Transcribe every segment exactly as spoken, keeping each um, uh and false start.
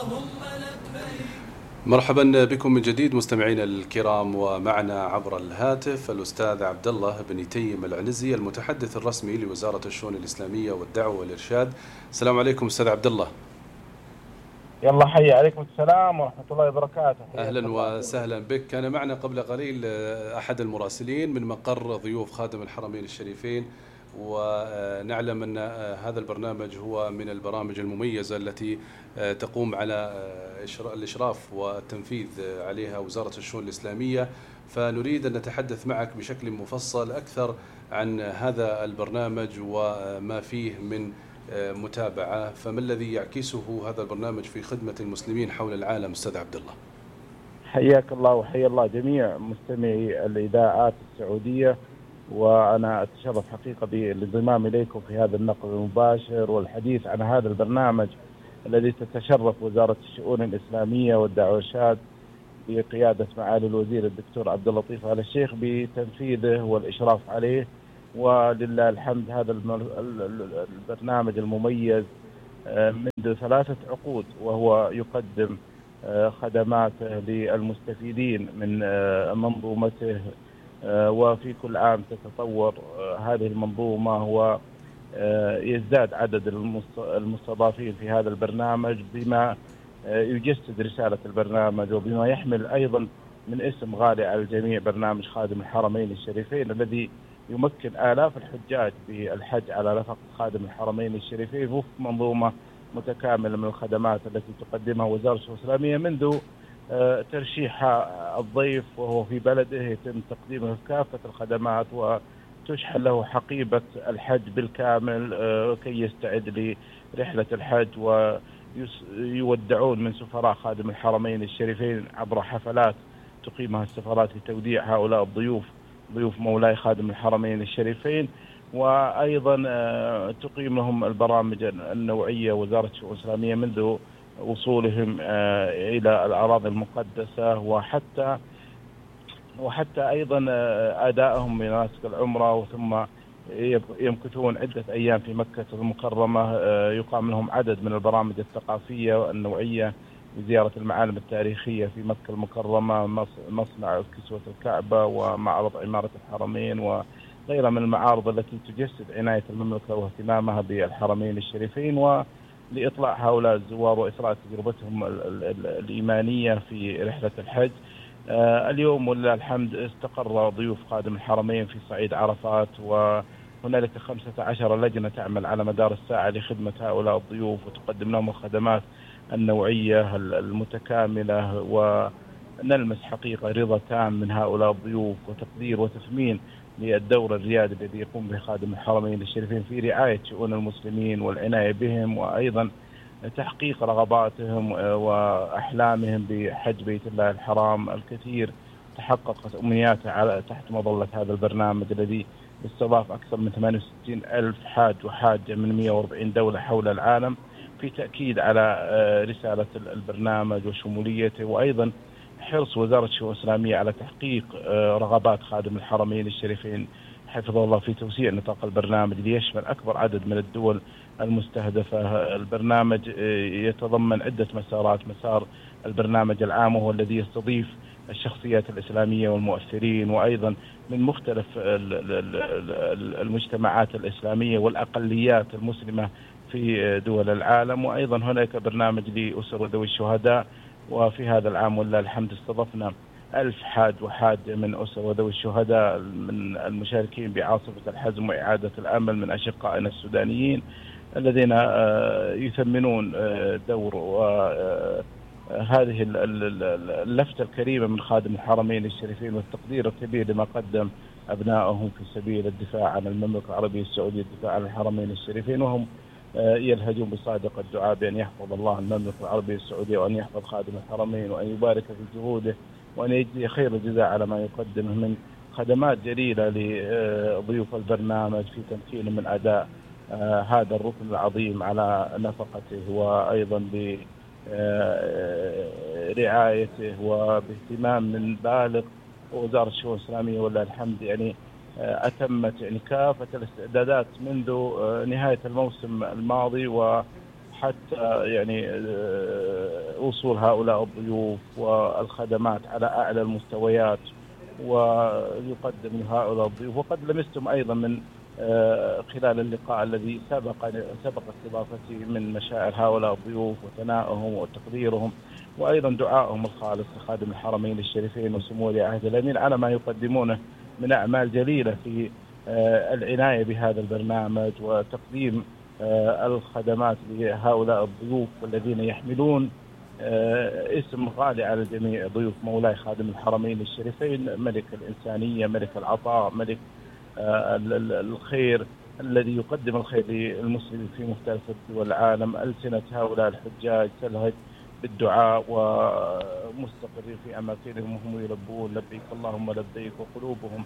مرحبا بكم من جديد مستمعينا الكرام، ومعنا عبر الهاتف الأستاذ عبد الله بن تيم العنزي المتحدث الرسمي لوزارة الشؤون الإسلامية والدعوة والإرشاد. السلام عليكم أستاذ عبد الله. يلا حي عليكم السلام ورحمة الله وبركاته. أهلا وسهلا بك. كان معنا قبل قليل أحد المراسلين من مقر ضيوف خادم الحرمين الشريفين، ونعلم أن هذا البرنامج هو من البرامج المميزة التي تقوم على الإشراف والتنفيذ عليها وزارة الشؤون الإسلامية، فنريد أن نتحدث معك بشكل مفصل أكثر عن هذا البرنامج وما فيه من متابعة. فما الذي يعكسه هذا البرنامج في خدمة المسلمين حول العالم أستاذ عبد الله؟ حياك الله وحيا الله جميع مستمعي الإذاعات السعودية، وأنا أتشرف حقيقة بالانضمام إليكم في هذا النقل المباشر والحديث عن هذا البرنامج الذي تتشرف وزارة الشؤون الإسلامية والدعوة والإرشاد بقيادة معالي الوزير الدكتور عبد اللطيف آل الشيخ بتنفيذه والإشراف عليه. ولله الحمد هذا البرنامج المميز منذ ثلاثة عقود وهو يقدم خدماته للمستفيدين من منظومته، وفي كل عام تتطور هذه المنظومة ويزداد عدد المستضافين في هذا البرنامج بما يجسد رسالة البرنامج وبما يحمل أيضا من اسم غالي على الجميع برنامج خادم الحرمين الشريفين الذي يمكن آلاف الحجاج بالحج على نفقة خادم الحرمين الشريفين وفق منظومة متكاملة من الخدمات التي تقدمها وزارة الشؤون الإسلامية منذ ترشيح الضيف وهو في بلده، يتم تقديمه كافة الخدمات وتشحن له حقيبة الحج بالكامل كي يستعد لرحلة الحج، ويودعون من سفراء خادم الحرمين الشريفين عبر حفلات تقيمها السفارات لتوديع هؤلاء الضيوف ضيوف مولاي خادم الحرمين الشريفين. وأيضا تقيم لهم البرامج النوعية وزارة الشؤون الإسلامية منذ وصولهم إلى الأراضي المقدسة، وحتى وحتى أيضا أدائهم مناسك العمرة، ثم يمكثون عدة أيام في مكة المكرمة. يقام لهم عدد من البرامج الثقافية والنوعية بزيارة المعالم التاريخية في مكة المكرمة، مصنع كسوة الكعبة ومعرض عمارة الحرمين وغيرها من المعارض التي تجسد عناية المملكة واهتمامها بالحرمين الشريفين، ولإطلاع هؤلاء الزوار وإثراء تجربتهم الإيمانية في رحلة الحج. اليوم ولله الحمد استقر ضيوف خادم الحرمين في صعيد عرفات، وهنالك خمسة عشر لجنة تعمل على مدار الساعة لخدمة هؤلاء الضيوف وتقدم لهم الخدمات النوعية المتكاملة، ونلمس حقيقة رضا تام من هؤلاء الضيوف وتقدير وتثمين للدور الريادي الذي يقوم به خادم الحرمين الشريفين في رعاية شؤون المسلمين والعناية بهم، وأيضا تحقيق رغباتهم وأحلامهم بحج بيت الله الحرام. الكثير تحققت أمنياته على تحت مظلة هذا البرنامج الذي استضاف أكثر من ثمانية وستين ألف حاج وحاجة من مئة وأربعين دولة حول العالم، في تأكيد على رسالة البرنامج وشموليته، وأيضا حرص وزارة الشؤون الإسلامية على تحقيق رغبات خادم الحرمين الشريفين حفظه الله في توسيع نطاق البرنامج ليشمل أكبر عدد من الدول المستهدفة. البرنامج يتضمن عدة مسارات. مسار البرنامج العام وهو الذي يستضيف الشخصيات الإسلامية والمؤثرين وأيضا من مختلف المجتمعات الإسلامية والأقليات المسلمة في دول العالم، وأيضا هناك برنامج لأسر وذوي الشهداء، وفي هذا العام ولله الحمد استضفنا ألف حاج وحاجة من أسر وذوي الشهداء من المشاركين بعاصفة الحزم وإعادة الأمل من أشقائنا السودانيين الذين يثمنون دور هذه اللفتة الكريمة من خادم الحرمين الشريفين والتقدير الكبير لما قدم أبنائهم في سبيل الدفاع عن المملكة العربية السعودية، الدفاع عن الحرمين الشريفين، وهم يلهجون بصادق الدعاء بأن يحفظ الله المملكة العربية السعودية وأن يحفظ خادم الحرمين وأن يبارك في جهوده وأن يجزي خير الجزاء على ما يقدمه من خدمات جليلة لضيوف البرنامج في تمكينه من أداء هذا الركن العظيم على نفقته وأيضا برعايته وباهتمام من بالغ. ووزارة الشؤون الإسلامية ولله الحمد يعني أتمت يعني كافة الاستعدادات منذ نهاية الموسم الماضي وحتى يعني وصول هؤلاء الضيوف والخدمات على أعلى المستويات، ويقدم لهؤلاء الضيوف. وقد لمستم أيضا من خلال اللقاء الذي سبق سبق استضافتي من مشاعر هؤلاء الضيوف وثنائهم وتقديرهم، وأيضا دعائهم الخالص لخادم الحرمين الشريفين وسمو ولي عهد الأمين على ما يقدمونه من أعمال جليلة في العناية بهذا البرنامج وتقديم الخدمات لهؤلاء الضيوف الذين يحملون اسم غالي على جميع ضيوف مولاي خادم الحرمين الشريفين، ملك الإنسانية، ملك العطاء، ملك الخير الذي يقدم الخير للمسلمين في مختلف دول العالم. ألسنة هؤلاء الحجاج تلهج بالدعاء ومستقرين في أماكنهم وهم يلبون لبيك اللهم لبيك، وقلوبهم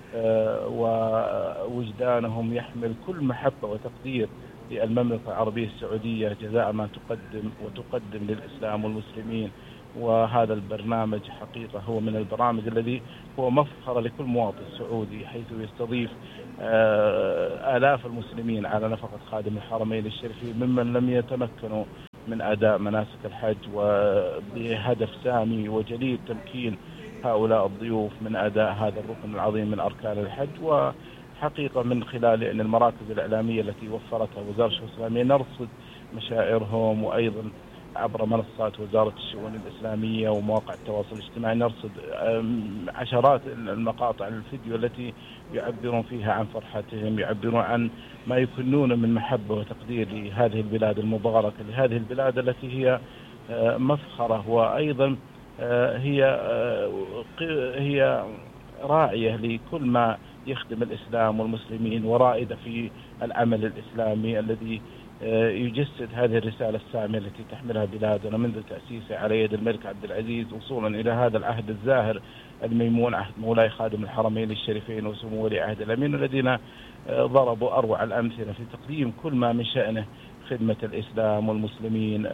ووجدانهم يحمل كل محبة وتقدير للمملكة العربية السعودية جزاء ما تقدم وتقدم للإسلام والمسلمين. وهذا البرنامج حقيقة هو من البرامج الذي هو مفخر لكل مواطن سعودي، حيث يستضيف آلاف المسلمين على نفقة خادم الحرمين الشريفين ممن لم يتمكنوا من أداء مناسك الحج، وبهدف سامي وجليل تمكين هؤلاء الضيوف من أداء هذا الركن العظيم من أركان الحج. وحقيقة من خلال أن المراكز الإعلامية التي وفرتها وزارة الشؤون الإسلامية نرصد مشاعرهم، وأيضا عبر منصات وزارة الشؤون الإسلامية ومواقع التواصل الاجتماعي نرصد عشرات المقاطع الفيديو التي يعبرون فيها عن فرحتهم، يعبرون عن ما يكنون من محبة وتقدير لهذه البلاد المباركة، لهذه البلاد التي هي مفخرة، وأيضا هي هي راعية لكل ما يخدم الإسلام والمسلمين، ورائدة في العمل الإسلامي الذي يجسد هذه الرسالة السامية التي تحملها بلادنا منذ تأسيسها على يد الملك عبد العزيز وصولا إلى هذا العهد الزاهر الميمون، عهد مولاي خادم الحرمين الشريفين وسمو ولي عهد الأمين، الذين ضربوا أروع الأمثلة في تقديم كل ما من شأنه خدمة الإسلام والمسلمين.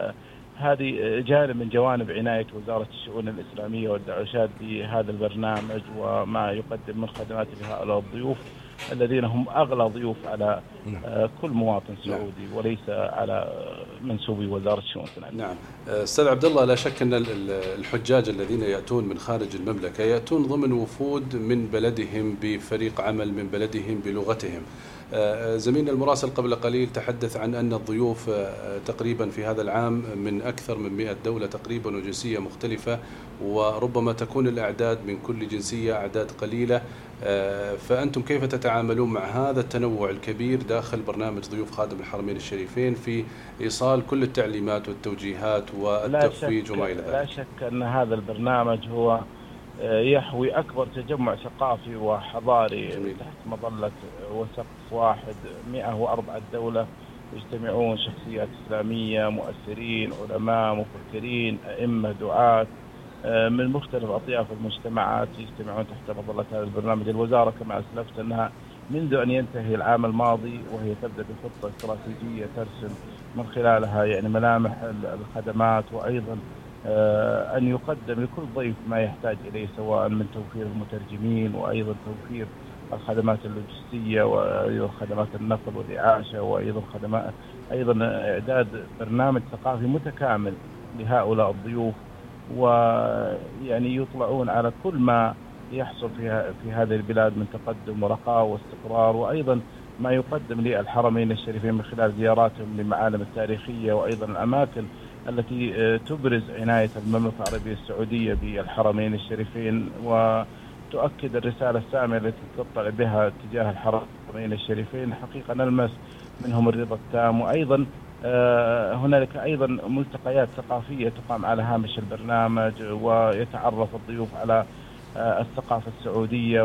هذه جانب من جوانب عناية وزارة الشؤون الإسلامية والدعوشات بهذا البرنامج وما يقدم من خدمات لهؤلاء الضيوف الذين هم أغلى ضيوف على كل مواطن سعودي وليس على منسوبي وزارة الشؤون الإسلامية. نعم أستاذ عبد الله، لا شك أن الحجاج الذين يأتون من خارج المملكة يأتون ضمن وفود من بلدهم بفريق عمل من بلدهم بلغتهم. زميلنا المراسل قبل قليل تحدث عن أن الضيوف تقريبا في هذا العام من أكثر من مئة دولة تقريبا وجنسية مختلفة، وربما تكون الأعداد من كل جنسية أعداد قليلة. فأنتم كيف تتعاملون مع هذا التنوع الكبير داخل برنامج ضيوف خادم الحرمين الشريفين في إيصال كل التعليمات والتوجيهات والتفويج وما إلى ذلك؟ لا شك أن هذا البرنامج هو يحوي أكبر تجمع ثقافي وحضاري جميل. تحت مظلة وسقف واحد مئة وأربعة دولة يجتمعون شخصيات إسلامية، مؤثرين، علماء، مفكرين، أئمة، دعاة من مختلف أطياف المجتمعات يجتمعون تحت مظلة هذا البرنامج. الوزارة كما أسلفت أنها منذ أن ينتهي العام الماضي وهي تبدأ بخطة استراتيجية ترسم من خلالها يعني ملامح الخدمات، وأيضا أن يقدم لكل ضيف ما يحتاج إليه سواء من توفير المترجمين وأيضا توفير الخدمات اللوجستية وأيضا خدمات النقل والإعاشة، وأيضا خدمات أيضا إعداد برنامج ثقافي متكامل لهؤلاء الضيوف، ويعني يطلعون على كل ما يحصل فيها في هذه البلاد من تقدم ورخاء واستقرار، وأيضا ما يقدم للحرمين الشريفين من خلال زياراتهم للمعالم التاريخية وأيضا الأماكن التي تبرز عناية المملكة العربية السعودية بالحرمين الشريفين، وتؤكد الرسالة السامية التي تطلع بها تجاه الحرمين الشريفين. حقيقة نلمس منهم الرضا التام، وأيضا هنالك أيضا ملتقيات ثقافية تقام على هامش البرنامج ويتعرف الضيوف على الثقافة السعودية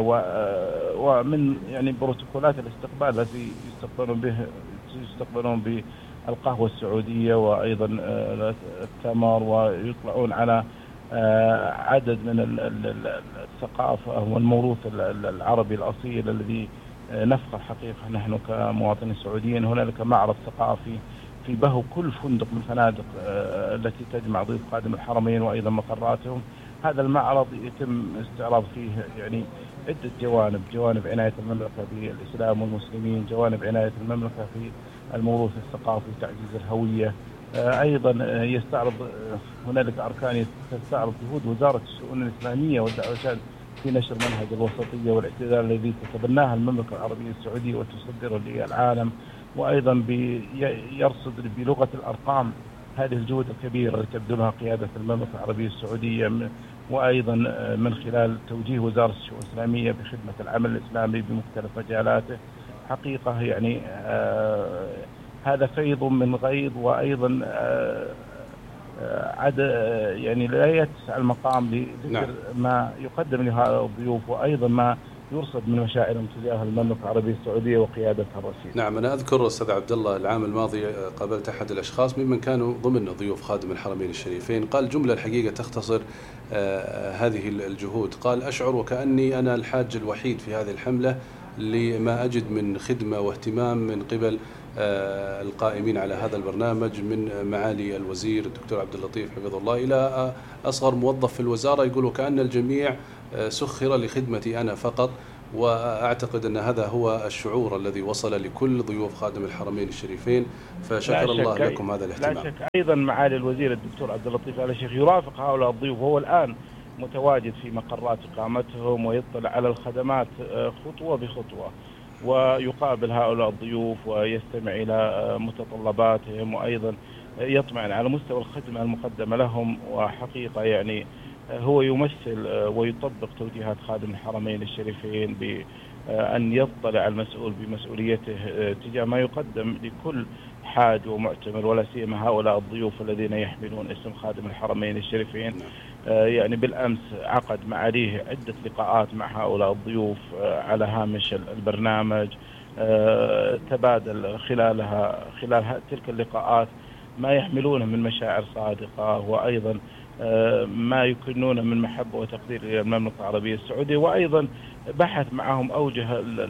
ومن يعني بروتوكولات الاستقبال التي يستقبلون به يستقبلون بالقهوة السعودية وأيضا التمر، ويطلعون على عدد من الثقافة والموروث العربي الأصيل الذي نفخر حقيقة نحن كمواطنين سعوديين. هنالك معرض ثقافي في بهو كل فندق من الفنادق التي تجمع ضيوف خادم الحرمين وأيضا مقراتهم. هذا المعرض يتم استعراض فيه يعني عدة جوانب، جوانب عناية المملكة بالإسلام والمسلمين، جوانب عناية المملكة في الموروث الثقافي، تعزيز الهوية، أيضا يستعرض هنالك أركان تستعرض جهود وزارة الشؤون الإسلامية والدعوة والإرشاد في نشر منهج الوسطية والاعتدال الذي تتبناها المملكة العربية السعودية وتصدره للعالم، وأيضا يرصد بلغة الأرقام هذه الجهود الكبيرة التي تبذلها قيادة المملكة العربية السعودية، وأيضا من خلال توجيه وزارة الشؤون الإسلامية بخدمة العمل الإسلامي بمختلف مجالاته. حقيقة يعني آه هذا فيض من غيض، وأيضا آه عد يعني لا يتسع المقام لذكر نعم. ما يقدم لهؤلاء الضيوف، وأيضا ما يرصد من مشاعرهم تجاه المملكة العربية السعودية وقيادتها الرشيدة. نعم، أنا أذكر أستاذ عبد الله العام الماضي قابلت أحد الأشخاص ممن كانوا ضمن ضيوف خادم الحرمين الشريفين، قال جملة الحقيقة تختصر آه هذه الجهود، قال: أشعر وكأني أنا الحاج الوحيد في هذه الحملة لما أجد من خدمة واهتمام من قبل آه القائمين على هذا البرنامج، من معالي الوزير الدكتور عبد اللطيف حفظه الله إلى أصغر موظف في الوزارة، يقولوا كأن الجميع آه سخر لخدمتي أنا فقط. وأعتقد أن هذا هو الشعور الذي وصل لكل ضيوف خادم الحرمين الشريفين، فشكر الله لكم هذا الاهتمام. لا شك أيضا معالي الوزير الدكتور عبد اللطيف آل الشيخ يرافق هؤلاء الضيوف، وهو الآن متواجد في مقرات إقامتهم ويطلع على الخدمات خطوة بخطوة، ويقابل هؤلاء الضيوف ويستمع إلى متطلباتهم، وأيضا يطمئن على مستوى الخدمة المقدمة لهم. وحقيقة يعني هو يمثل ويطبق توجيهات خادم الحرمين الشريفين بأن يطلع المسؤول بمسؤوليته تجاه ما يقدم لكل حاج ومعتمر، ولا سيما هؤلاء الضيوف الذين يحملون اسم خادم الحرمين الشريفين. يعني بالأمس عقد معاليه عدة لقاءات مع هؤلاء الضيوف على هامش البرنامج، تبادل خلالها خلال تلك اللقاءات ما يحملونه من مشاعر صادقة، وأيضا ما يكنون من محبة وتقدير إلى المملكة العربية السعودية، وأيضا بحث معهم أوجه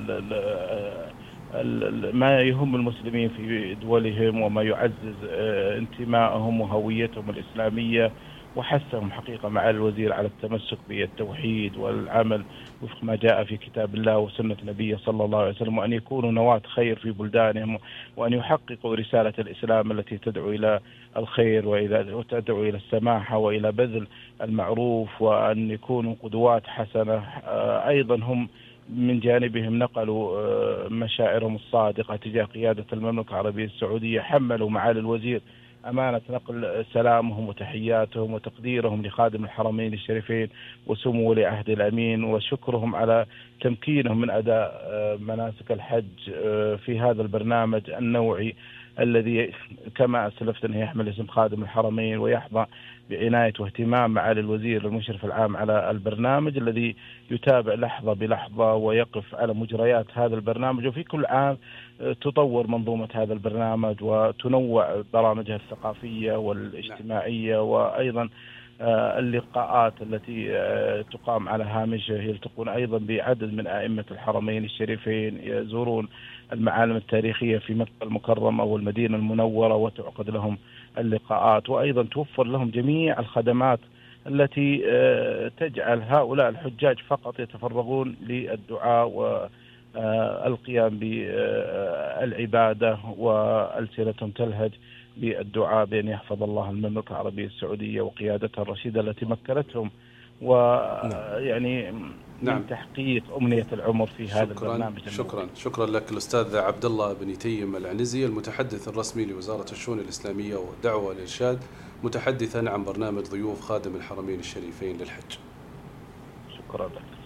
ما يهم المسلمين في دولهم وما يعزز انتمائهم وهويتهم الإسلامية، وحثهم حقيقة مع الوزير على التمسك بالتوحيد والعمل وفق ما جاء في كتاب الله وسنة نبيه صلى الله عليه وسلم، وأن يكونوا نواة خير في بلدانهم، وأن يحققوا رسالة الإسلام التي تدعو إلى الخير وتدعو إلى السماحة وإلى بذل المعروف، وأن يكونوا قدوات حسنة. أيضا هم من جانبهم نقلوا مشاعرهم الصادقة تجاه قيادة المملكة العربية السعودية، حملوا معالي الوزير أمانة نقل سلامهم وتحياتهم وتقديرهم لخادم الحرمين الشريفين وسمو ولي عهد الأمين، وشكرهم على تمكينهم من أداء مناسك الحج في هذا البرنامج النوعي الذي كما أسلفت أنه يحمل اسم خادم الحرمين، ويحظى بعناية واهتمام معالي الوزير المشرف العام على البرنامج الذي يتابع لحظة بلحظة ويقف على مجريات هذا البرنامج. وفي كل عام تطور منظومة هذا البرنامج وتنوع برامجها الثقافية والاجتماعية، وأيضا اللقاءات التي تقام على هامشه يلتقون أيضا بعدد من أئمة الحرمين الشريفين، يزورون المعالم التاريخية في مكة المكرمة والمدينة المنورة وتعقد لهم اللقاءات، وأيضا توفر لهم جميع الخدمات التي تجعل هؤلاء الحجاج فقط يتفرغون للدعاء والقيام بالعبادة، وألسنتهم تلهج بالدعاء بأن يحفظ الله المملكة العربية السعودية وقيادتها الرشيدة التي مكنتهم ويعني نعم. من تحقيق أمنية العمر في هذا البرنامج. شكرا شكرا لك الأستاذ عبد الله بن تيم العنزي، المتحدث الرسمي لوزارة الشؤون الإسلامية والدعوة والإرشاد، متحدثا عن برنامج ضيوف خادم الحرمين الشريفين للحج. شكرا لك.